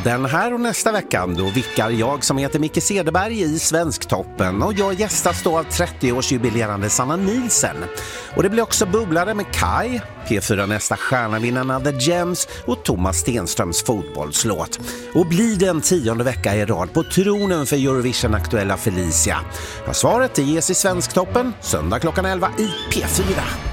Den här och nästa veckan då vickar jag som heter Micke Cederberg i Svensktoppen och jag gästas då av 30-årsjubilerande Sanna Nielsen. Och det blir också bubblare med Kai, P4 nästa stjärnavinnarna The Gems och Thomas Stenströms fotbollslåt. Och blir det en 10:e vecka i rad på tronen för Eurovision-aktuella Felicia? Ja, svaret ges i Svensktoppen söndag klockan 11 i P4.